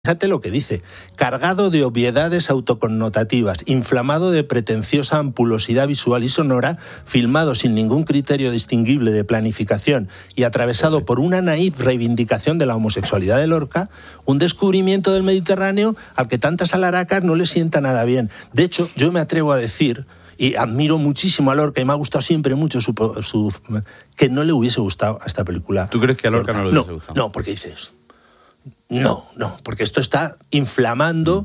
Fíjate lo que dice: cargado de obviedades autoconnotativas, inflamado de pretenciosa ampulosidad visual y sonora, filmado sin ningún criterio distinguible de planificación y atravesado por una naif reivindicación de la homosexualidad de Lorca, un descubrimiento del Mediterráneo al que tantas alaracas no le sienta nada bien. De hecho, yo me atrevo a decir, y admiro muchísimo a Lorca y me ha gustado siempre mucho que no le hubiese gustado a esta película. ¿Tú crees que a Lorca no le hubiese gustado? No, porque dices... No, porque esto está inflamando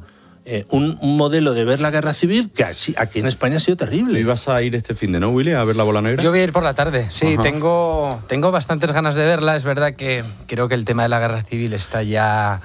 un modelo de ver la guerra civil que aquí en España ha sido terrible. ¿Y vas a ir este fin de, no, Willy, a ver La Bola Negra? Yo voy a ir por la tarde, sí. Tengo bastantes ganas de verla. Es verdad que creo que el tema de la guerra civil está ya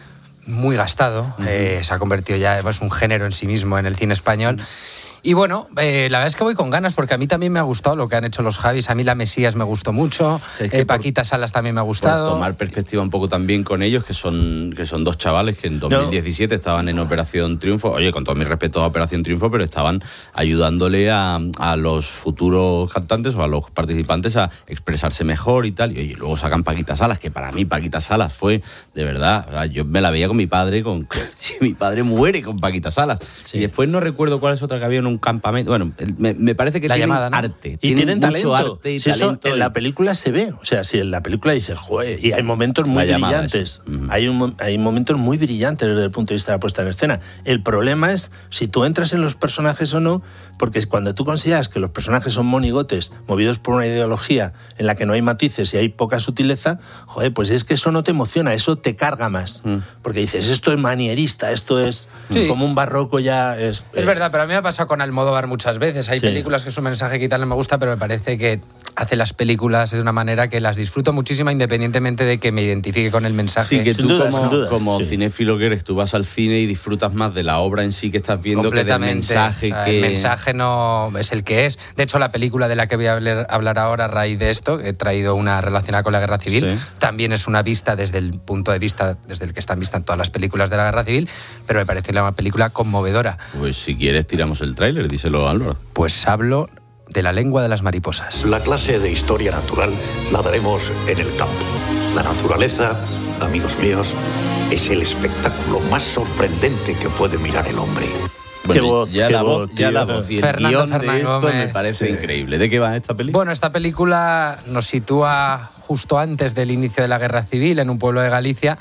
muy gastado. Se ha convertido ya en un género en sí mismo en el cine español. Y bueno, la verdad es que voy con ganas porque a mí también me ha gustado lo que han hecho los Javis. A mí La Mesías me gustó mucho, Paquita Salas también me ha gustado. Por tomar perspectiva un poco también con ellos, que son dos chavales que en 2017 estaban en Operación Triunfo. Oye, con todo mi respeto a Operación Triunfo, pero estaban ayudándole a los futuros cantantes o a los participantes a expresarse mejor y tal. Y luego sacan Paquita Salas, que para mí Paquita Salas fue, de verdad, yo me la veía con mi padre, si mi padre muere con Paquita Salas. Sí. Y después no recuerdo cuál es otra que había en un campamento. Bueno, me parece que tienen arte. Y tienen mucho talento. Arte y talento. Eso en la película se ve. O sea, si en la película dices, joder, y hay momentos muy brillantes. Hay momentos muy brillantes desde el punto de vista de la puesta en escena. El problema es si tú entras en los personajes o no, porque cuando tú consideras que los personajes son monigotes, movidos por una ideología en la que no hay matices y hay poca sutileza, joder, pues es que eso no te emociona, eso te carga más. Porque dices, esto es manierista, esto es como un barroco ya... Es verdad, pero a mí me ha pasado con Almodóvar muchas veces. Hay películas que su mensaje que tal no me gusta, pero me parece que hace las películas de una manera que las disfruto muchísimo, independientemente de que me identifique con el mensaje. Sí, que tú como cinéfilo que eres, tú vas al cine y disfrutas más de la obra en sí que estás viendo que del mensaje. O sea, el mensaje no es el que es. De hecho, la película de la que voy a hablar ahora a raíz de esto, he traído una relacionada con la guerra civil, también es una vista desde el punto de vista desde el que están vistas todas las películas de la guerra civil, pero me parece una película conmovedora. Pues si quieres tiramos el tráiler, díselo, Álvaro. Pues hablo de La lengua de las mariposas. La clase de historia natural la daremos en el campo. La naturaleza, amigos míos, es el espectáculo más sorprendente que puede mirar el hombre. Bueno, la voz y el guión de esto Gómez. Me parece increíble. ¿De qué va esta película? Bueno, esta película nos sitúa justo antes del inicio de la guerra civil en un pueblo de Galicia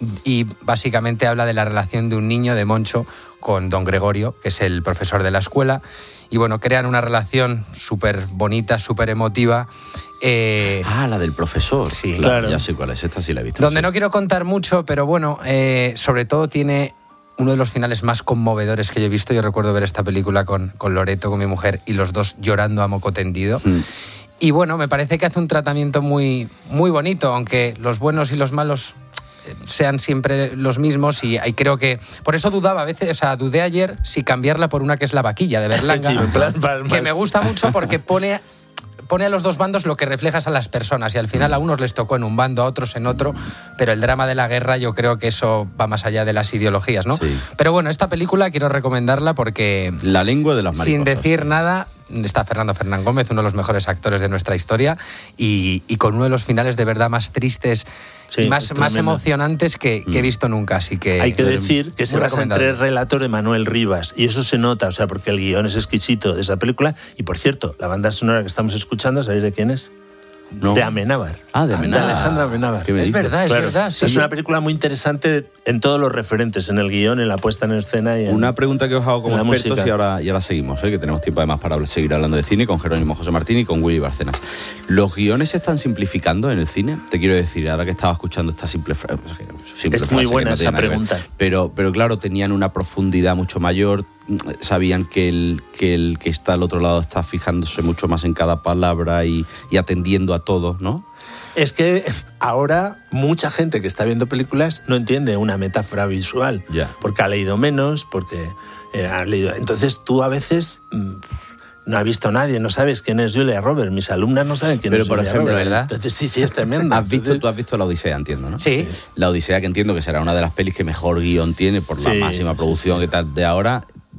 y básicamente habla de la relación de un niño, de Moncho, con don Gregorio, que es el profesor de la escuela. Y bueno, crean una relación súper bonita, súper emotiva. La del profesor. Sí, claro. Ya sé cuál es, esta sí la he visto. Donde no quiero contar mucho, pero bueno, sobre todo tiene uno de los finales más conmovedores que yo he visto. Yo recuerdo ver esta película con Loreto, con mi mujer, y los dos llorando a moco tendido. Y bueno, me parece que hace un tratamiento muy, muy bonito, aunque los buenos y los malos sean siempre los mismos, y creo que por eso dudaba a veces, o sea, dudé ayer si cambiarla por una que es La vaquilla de Berlanga, que me gusta mucho porque pone a los dos bandos lo que reflejas a las personas, y al final a unos les tocó en un bando, a otros en otro, pero el drama de la guerra yo creo que eso va más allá de las ideologías, ¿no? Sí. Pero bueno, esta película quiero recomendarla porque... La lengua de las mariposas. Sin decir nada, está Fernando Fernán Gómez, uno de los mejores actores de nuestra historia, y con uno de los finales de verdad más tristes y más emocionantes que he visto nunca. Así que hay que decir que se basa en 3 relatos de Manuel Rivas, y eso se nota, o sea, porque el guión es exquisito de esa película. Y por cierto, la banda sonora que estamos escuchando, ¿sabéis de quién es? No. De Amenábar. De Amenábar. De Alejandra Amenábar. Es verdad. Sí. Es una película muy interesante en todos los referentes, en el guión, en la puesta en escena y en una pregunta que os hago como expertos música. y ahora seguimos, que tenemos tiempo además para seguir hablando de cine con Jerónimo José Martín y con Willy Bárcenas. ¿Los guiones se están simplificando en el cine? Te quiero decir, ahora que estaba escuchando esta simple frase. Es muy buena esa pregunta. Pero claro, tenían una profundidad mucho mayor. Sabían que el que está al otro lado está fijándose mucho más en cada palabra y atendiendo a todo, ¿no? Es que ahora mucha gente que está viendo películas no entiende una metáfora visual, porque ha leído menos, porque ha leído... Entonces tú a veces... no ha visto a nadie, no sabes quién es Julia Roberts. Mis alumnas no saben quién es Julia Roberts. Pero, por ejemplo, ¿verdad? Entonces, sí, es tremendo. Tú has visto La Odisea, entiendo, ¿no? Sí. La Odisea, que entiendo que será una de las pelis que mejor guión tiene por la máxima producción que tal de ahora.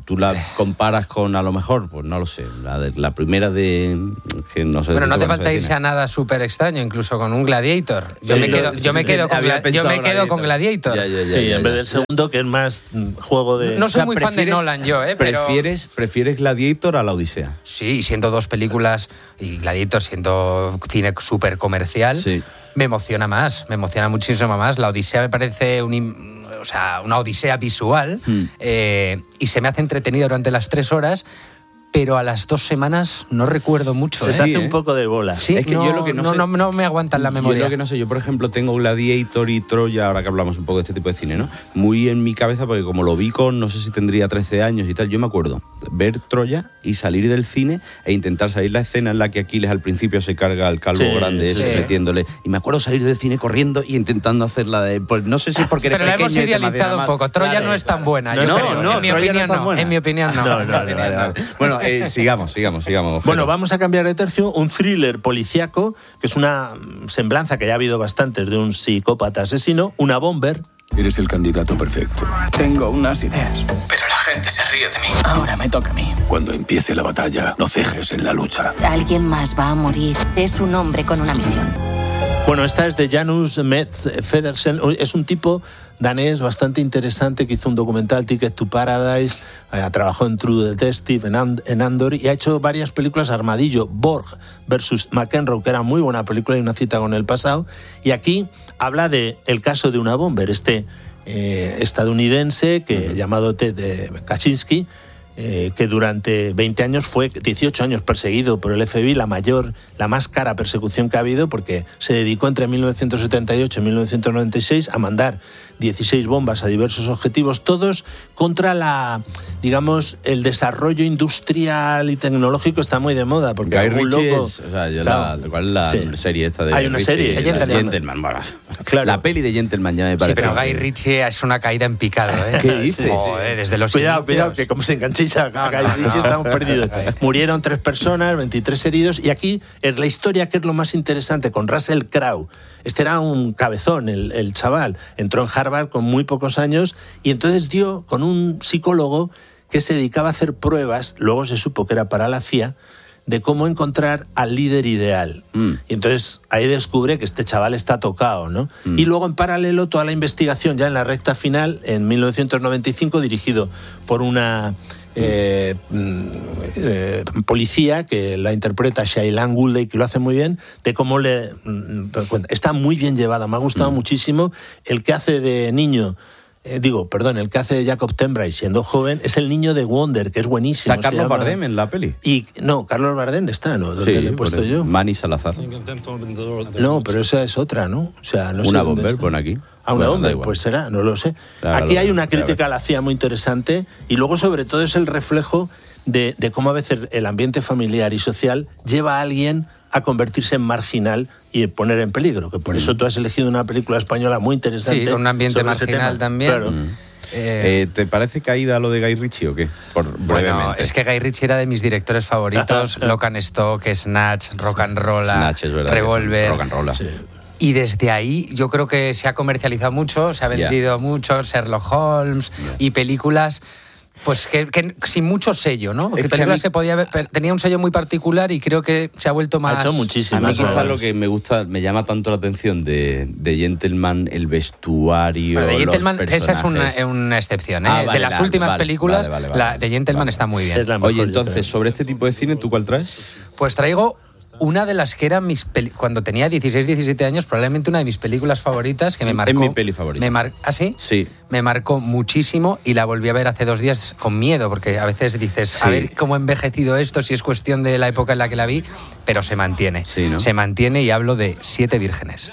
tú la comparas con, a lo mejor, pues no lo sé, la primera de... que no sé. Bueno, no te falta irse a nada súper extraño, incluso con un Gladiator. Yo me quedo con Gladiator. Sí, en vez del segundo, que es más juego de... No soy muy fan de Nolan yo, pero... ¿Prefieres Gladiator a la Odisea? Sí, siendo dos películas, y Gladiator siendo cine súper comercial, sí. Me emociona muchísimo más. La Odisea me parece una odisea visual y se me hace entretenido durante las 3 horas, pero a las 2 semanas no recuerdo mucho. Se hace un poco de bola. Sí, es que yo lo que no me aguantan la memoria. Yo lo que no sé, yo por ejemplo tengo Gladiator y Troya, ahora que hablamos un poco de este tipo de cine, ¿no? Muy en mi cabeza, porque como lo vi con, no sé si tendría 13 años y tal, yo me acuerdo ver Troya y salir del cine e intentar salir la escena en la que Aquiles al principio se carga al calvo grande ese, metiéndole. Y me acuerdo salir del cine corriendo y intentando hacerla de... Pues no sé si es porque... Pero la hemos idealizado un poco. Troya no es tan buena. En mi opinión no. Bueno, sigamos. Bueno, vamos a cambiar de tercio. Un thriller policíaco, que es una semblanza que ya ha habido bastantes de un psicópata asesino, Una Bomber. Eres el candidato perfecto. Tengo unas ideas. Pero la gente se ríe de mí. Ahora me toca a mí. Cuando empiece la batalla, no cejes en la lucha. Alguien más va a morir. Es un hombre con una misión. Bueno, esta es de Janus Metz Federsen. Es un tipo danés bastante interesante que hizo un documental, Ticket to Paradise, trabajó en True Detective, en Andor, y ha hecho varias películas. Armadillo, Borg versus McEnroe, que era muy buena película y una cita con el pasado. Y aquí habla de el caso de Una Bomber, estadounidense llamado Ted Kaczynski, que durante 20 años fue 18 años perseguido por el FBI, la más cara persecución que ha habido, porque se dedicó entre 1978 y 1996 a mandar 16 bombas a diversos objetivos, todos contra el desarrollo industrial y tecnológico. Está muy de moda, porque Guy Ritchie ¿cuál es la serie esta de Hay una Ritchie? serie, Gentleman. Claro. La peli de Gentleman ya me parece. Sí, pero Guy Ritchie es una caída en picado, ¿eh? ¿Qué dices? Desde los Cuidado, que como se enganchiza a Guy Ritchie estamos perdidos. Murieron 3 personas, 23 heridos, y aquí es la historia, que es lo más interesante, con Russell Crowe. Este era un cabezón, el chaval. Entró en Harvard con muy pocos años y entonces dio con un psicólogo que se dedicaba a hacer pruebas, luego se supo que era para la CIA, de cómo encontrar al líder ideal. Y entonces ahí descubre que este chaval está tocado, ¿no? Y luego en paralelo toda la investigación ya en la recta final, en 1995, dirigido por una policía que la interpreta Shailene Woodley, que lo hace muy bien, de cómo está muy bien llevada. Me ha gustado muchísimo. El que hace de niño, el que hace de Jacob Tembray siendo joven, es el niño de Wonder, que es buenísimo. ¿Está Carlos Bardem en la peli? No, Carlos Bardem está, ¿no? ¿Dónde le he puesto yo? Manny Salazar. No, pero esa es otra, ¿no? O sea, no sé. Una Bomber, pon aquí. Una Bomber, pues será, no lo sé. Aquí hay una crítica a la CIA muy interesante, y luego sobre todo es el reflejo de cómo a veces el ambiente familiar y social lleva a alguien a convertirse en marginal y poner en peligro, que por eso tú has elegido una película española muy interesante. Sí, con un ambiente marginal también. Claro. ¿Te parece caída lo de Guy Ritchie o qué? Bueno, es que Guy Ritchie era de mis directores favoritos. Lock and Stock, Snatch, Rock and Roll, Revolver. Rock and Roll. Sí. Y desde ahí yo creo que se ha comercializado mucho, se ha vendido mucho, Sherlock Holmes y películas pues que sin mucho sello, ¿no? Que películas que podía ver, tenía un sello muy particular y creo que se ha vuelto más... Ha hecho muchísimas. A mí quizás lo que me llama tanto la atención de Gentleman, el vestuario, de Gentleman, los personajes. Esa es una excepción, ¿eh? De las últimas películas, la de Gentleman está muy bien. Oye, entonces, sobre este tipo de cine, ¿tú cuál traes? Pues traigo una de las que eran cuando tenía 16, 17 años, probablemente una de mis películas favoritas, que me marcó... Es mi peli favorita. ¿Ah, sí? Sí. Me marcó muchísimo y la volví a ver hace 2 días con miedo, porque a veces dices, a ver cómo ha envejecido esto, si es cuestión de la época en la que la vi, pero se mantiene. Sí, ¿no? Se mantiene, y hablo de 7 vírgenes.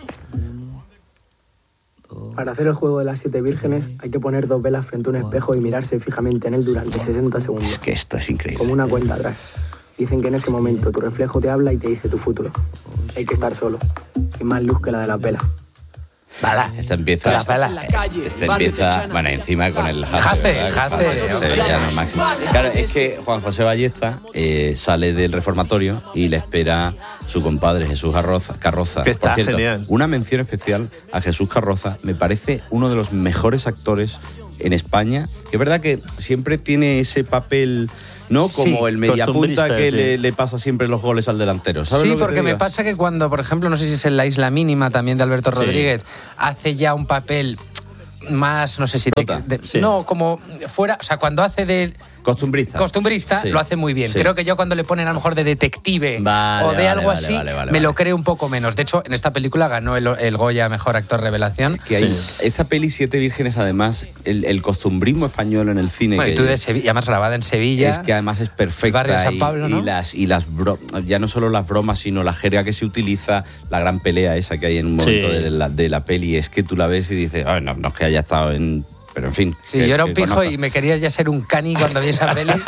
Para hacer el juego de las 7 vírgenes hay que poner 2 velas frente a un espejo y mirarse fijamente en él durante 60 segundos. Es que esto es increíble. Como una cuenta atrás. Dicen que en ese momento tu reflejo te habla y te dice tu futuro. Hay que estar solo. Y más luz que la de las velas. Esta empieza, bueno, encima con el Jace, sevillano máximo. Claro, es que Juan José Ballesta sale del reformatorio y le espera su compadre Jesús Carroza. Que está, por cierto, genial. Una mención especial a Jesús Carroza. Me parece uno de los mejores actores en España, que es verdad que siempre tiene ese papel, ¿no? Como el mediapunta que le pasa siempre los goles al delantero. Sí, porque me pasa que cuando, por ejemplo, no sé si es en La Isla Mínima también de Alberto Rodríguez, hace ya un papel más, no sé si... No, como fuera, o sea, cuando hace de... Costumbrista, lo hace muy bien. Creo que yo cuando le ponen a lo mejor de detective o de algo así, me lo creo un poco menos. De hecho, en esta película ganó el Goya a Mejor Actor Revelación. Es que hay esta peli Siete Vírgenes, además, el costumbrismo español en el cine. Bueno, y tú de Sevilla, además grabada en Sevilla. Es que además es perfecta. El barrio de San Pablo, ¿no? Ya no solo las bromas, sino la jerga que se utiliza, la gran pelea esa que hay en un momento de la peli. Es que tú la ves y dices, no es que haya estado en... Pero en fin. Sí, yo era un pijo y me querías ya ser un cani cuando vi esa peli.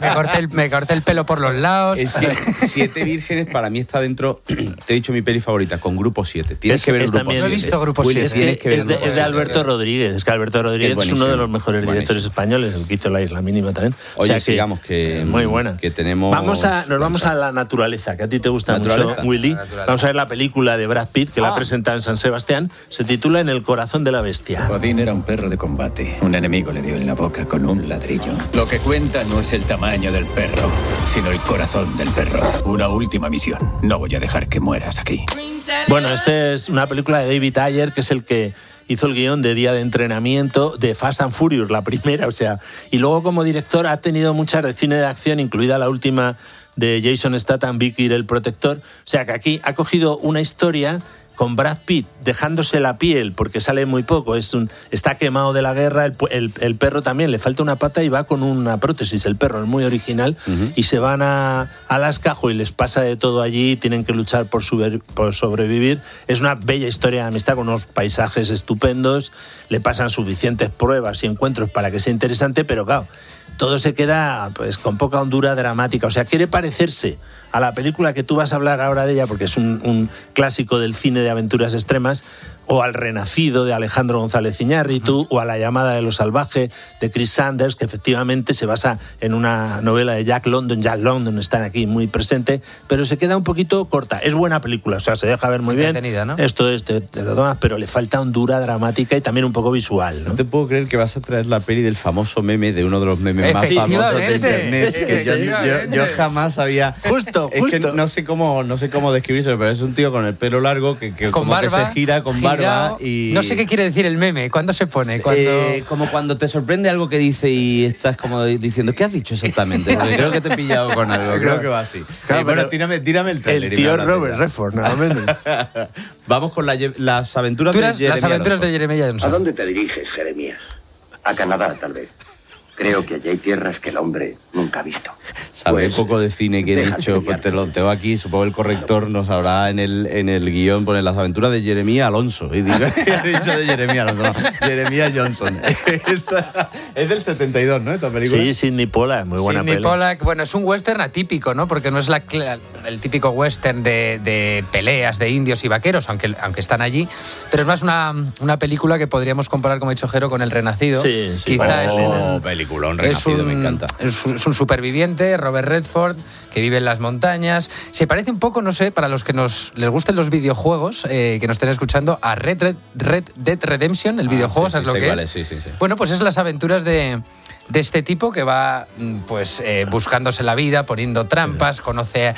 Me corté el pelo por los lados. Es que Siete Vírgenes para mí está dentro, te he dicho mi peli favorita, con Grupo 7. Tienes que ver Grupo 7. No he visto Grupo 7. Es de Alberto Rodríguez. Es que Alberto Rodríguez es uno de los mejores directores españoles, el que hizo La Isla Mínima también. Oye, sigamos que... Muy buena. Que tenemos... Nos vamos a la naturaleza, que a ti te gusta mucho, Willy. Vamos a ver la película de Brad Pitt, que la presenta en San Sebastián. Se titula En el corazón de la bestia. Odín era un perro de combate. Un enemigo le dio en la boca con un ladrillo. Lo que cuenta no es el tamaño del perro, sino el corazón del perro. Una última misión. No voy a dejar que mueras aquí. Bueno, esta es una película de David Ayer, que es el que hizo el guión de Día de Entrenamiento, de Fast and Furious, la primera, y luego como director ha tenido muchas de cine de acción, incluida la última de Jason Statham, Vicky el Protector. O sea que aquí ha cogido una historia con Brad Pitt dejándose la piel porque sale muy poco, está quemado de la guerra, el perro también le falta una pata y va con una prótesis, el perro es muy original, y se van a Alaska y les pasa de todo allí, tienen que luchar por sobrevivir. Es una bella historia de amistad con unos paisajes estupendos, le pasan suficientes pruebas y encuentros para que sea interesante, pero claro, todo se queda pues con poca hondura dramática. O sea, quiere parecerse a la película que tú vas a hablar ahora de ella, porque es un clásico del cine de aventuras extremas, o al Renacido de Alejandro González Iñárritu, o a La llamada de lo salvaje de Chris Sanders, que efectivamente se basa en una novela de Jack London. Jack London está aquí muy presente, pero se queda un poquito corta. Es buena película, o sea, se deja ver muy bien. ¿No? Esto es, te lo tomas, pero le falta hondura dramática y también un poco visual, ¿no? No te puedo creer que vas a traer la peli del famoso meme, de uno de los memes más famosos de internet, que yo jamás había... Justo. Que no sé cómo describirlo, pero es un tío con el pelo largo que con como barba, que se gira con barba y... No sé qué quiere decir el meme, ¿cuándo se pone? Como cuando te sorprende algo que dice y estás como diciendo, ¿qué has dicho exactamente? Porque creo que te he pillado con algo, creo que va así. Claro, bueno, tírame el trailer. El tío Robert Redford, normalmente. Vamos con las aventuras de Jeremy Las aventuras Alonso. de Jeremy Alonso. ¿A dónde te diriges, Jeremías? A Canadá, tal vez. Creo que allí hay tierras que el hombre nunca ha visto. Sabe poco de cine que he dicho, pues te lo tengo aquí, supongo el corrector nos habrá en el guión poner las aventuras de Jeremy Alonso. Y digo, he dicho de Jeremy Alonso, no, Jeremiah Johnson. Es del 72, ¿no? Esta película. Sí, Sidney Pollack, muy buena Sidney peli. Pollack, bueno, es un western atípico, ¿no? Porque no es el típico western de peleas de indios y vaqueros, aunque están allí, pero es más una película que podríamos comparar, como ha dicho Jero, con El Renacido. Sí. Quizás peliculón, Renacido, me encanta. Es un superviviente, Robert Redford, que vive en las montañas. Se parece un poco, no sé, para los que les gusten los videojuegos, que nos estén escuchando, a Red Dead Redemption, el videojuego, ¿sabes lo que es? Sí. Bueno, pues es las aventuras de este tipo que va pues buscándose la vida, poniendo trampas, conoce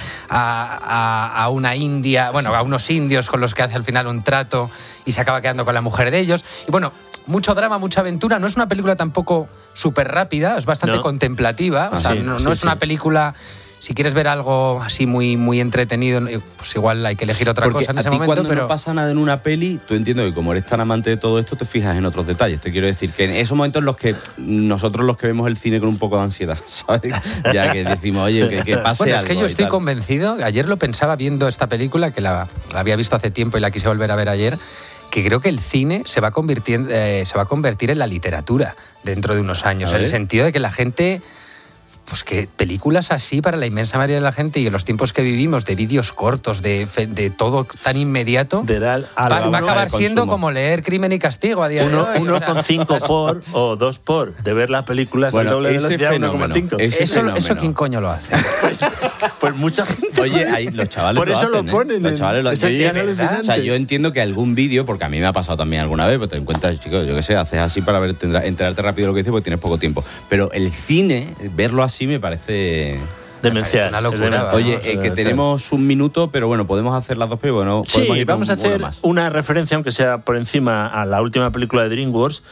a una india, bueno, a unos indios con los que hace al final un trato y se acaba quedando con la mujer de ellos. Y bueno, mucho drama, mucha aventura. No es una película tampoco súper rápida, es bastante contemplativa. O sea, no es una película... Si quieres ver algo así muy, muy entretenido, pues igual hay que elegir otra cosa en ese momento. Cuando no pasa nada en una peli, tú entiendo que como eres tan amante de todo esto, te fijas en otros detalles. Te quiero decir que en esos momentos en los que nosotros los que vemos el cine con un poco de ansiedad, ¿sabes? Ya que decimos, oye, que pase bueno, algo. Es que yo estoy convencido, ayer lo pensaba viendo esta película, que la había visto hace tiempo y la quise volver a ver ayer, que creo que el cine se va a convertir en la literatura dentro de unos años, en el sentido de que la gente pues que películas así para la inmensa mayoría de la gente y en los tiempos que vivimos, de vídeos cortos, de todo tan inmediato, va a acabar siendo como leer Crimen y Castigo a día de hoy. 1,5 por o 2 por de ver las películas bueno, a doble velocidad, 1,5. Eso ¿quién coño lo hace? Pues mucha gente. Oye, ahí los chavales por eso hacen, lo ponen. Los chavales o sea, yo entiendo que algún vídeo, porque a mí me ha pasado también alguna vez, pues te encuentras, chicos, yo qué sé, haces así para enterarte rápido de lo que dices porque tienes poco tiempo. Pero el cine, verlo así me parece... demencial. Una locura. Oye, que tenemos un minuto, pero bueno, podemos hacer las dos, pero bueno, podemos ir vamos a hacer una referencia, aunque sea por encima, a la última película de DreamWorks,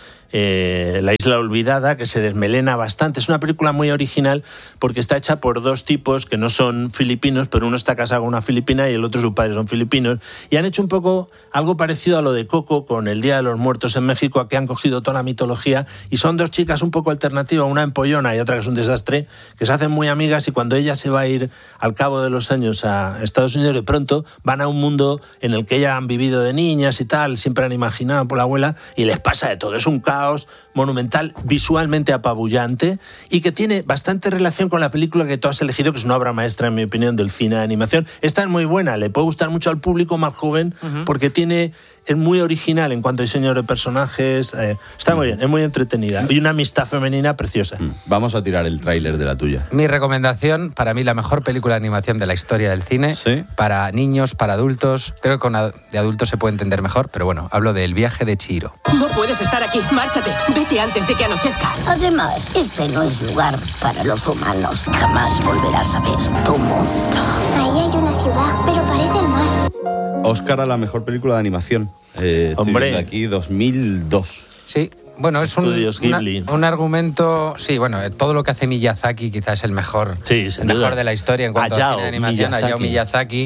La Isla Olvidada, que se desmelena bastante. Es una película muy original porque está hecha por dos tipos que no son filipinos, pero uno está casado con una filipina y el otro, su padre, son filipinos, y han hecho un poco algo parecido a lo de Coco con el Día de los Muertos en México, que han cogido toda la mitología, y son dos chicas un poco alternativas, una empollona y otra que es un desastre, que se hacen muy amigas, y cuando ella se va a ir al cabo de los años a Estados Unidos, de pronto van a un mundo en el que ellas han vivido de niñas y tal, siempre han imaginado por la abuela, y les pasa de todo. Es un caos monumental, visualmente apabullante, y que tiene bastante relación con la película que tú has elegido, que es una obra maestra, en mi opinión, del cine de animación. Esta es muy buena, le puede gustar mucho al público más joven, porque es muy original en cuanto a diseño de personajes, está muy bien, es muy entretenida, y una amistad femenina preciosa. Vamos a tirar el tráiler de la tuya. Mi recomendación, para mí la mejor película de animación de la historia del cine, ¿sí? Para niños, para adultos, creo que de adultos se puede entender mejor, pero bueno, hablo de El viaje de Chihiro. No puedes estar aquí, márchate, vete antes de que anochezca. Además, este no es lugar para los humanos, jamás volverás a ver tu mundo. Ahí hay una ciudad, pero parece el mar. Oscar a la mejor película de animación. Hombre, estoy aquí 2002. Sí, bueno, es un argumento. Sí, bueno, todo lo que hace Miyazaki quizás es el mejor, de la historia en cuanto a cine de animación. Hayao Miyazaki.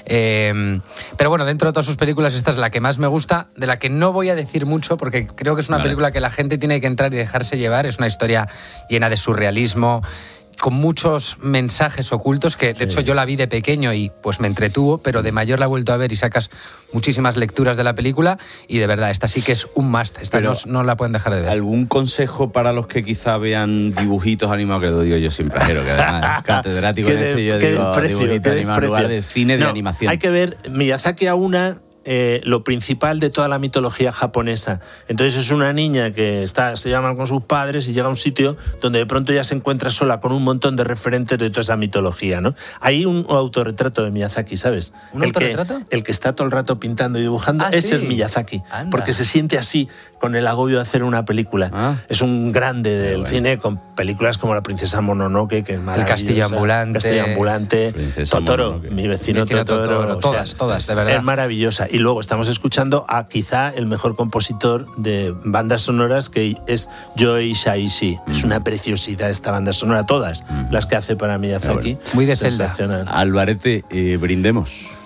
Pero bueno, dentro de todas sus películas, esta es la que más me gusta, de la que no voy a decir mucho porque creo que es una película que la gente tiene que entrar y dejarse llevar. Es una historia llena de surrealismo, con muchos mensajes ocultos, que de hecho yo la vi de pequeño y pues me entretuvo, pero de mayor la he vuelto a ver y sacas muchísimas lecturas de la película, y de verdad, esta sí que es un must, esta no la pueden dejar de ver. ¿Algún consejo para los que quizá vean dibujitos animados? Que lo digo yo siempre, que además catedrático en esto, yo digo dibujitos animados en lugar de cine de animación. Hay que ver Miyazaki a lo principal de toda la mitología japonesa. Entonces es una niña que se llama con sus padres y llega a un sitio donde de pronto ella se encuentra sola con un montón de referentes de toda esa mitología, ¿no? Hay un autorretrato de Miyazaki, ¿sabes? ¿Un autorretrato? El que está todo el rato pintando y dibujando, ese es Miyazaki. Anda. Porque se siente así, con el agobio de hacer una película. Es un grande del cine, con películas como La princesa Mononoke, que es maravillosa. El Castillo Ambulante. Totoro, Mononoke. Mi vecino Totoro. Todas, de verdad. Es maravillosa. Y luego estamos escuchando a quizá el mejor compositor de bandas sonoras, que es Joe Hisaishi. Es una preciosidad esta banda sonora, todas las que hace para Miyazaki. Muy de Zelda. Alvarete, brindemos.